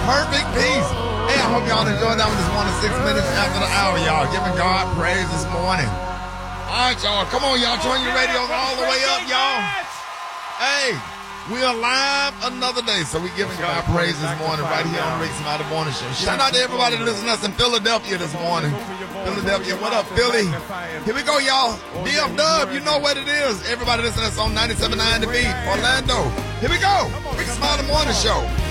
Perfect peace. Hey, I hope y'all enjoyed that one this morning, 6 minutes after the hour, y'all. Giving God praise this morning. All right, y'all. Come on, y'all. Turn your radios all the way up, y'all. Hey, we are live another day, so we giving God praise this morning right here on Rick's Mighty Morning Show. Shout out to everybody listening to us in Philadelphia this morning. Philadelphia, what up, Philly? Here we go, y'all. DFW, you know what it is. Everybody listening to us on 97.9 The Beat, Orlando. Here we go. Rick's Mighty Morning Show.